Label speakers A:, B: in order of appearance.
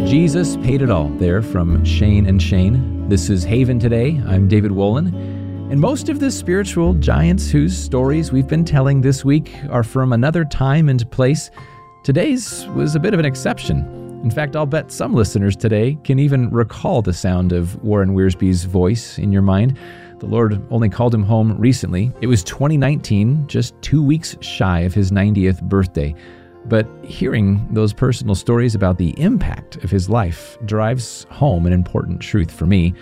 A: Jesus Paid It All there from Shane and Shane. This is Haven Today. I'm David Wolin. And most of the spiritual giants whose stories we've been telling this week are from another time and place. Today's was a bit of an exception. In fact, I'll bet some listeners today can even recall the sound of Warren Wiersbe's voice in your mind. The Lord only called him home recently. It was 2019, just 2 weeks shy of his 90th birthday. But hearing those personal stories about the impact of his life drives home an important truth for me.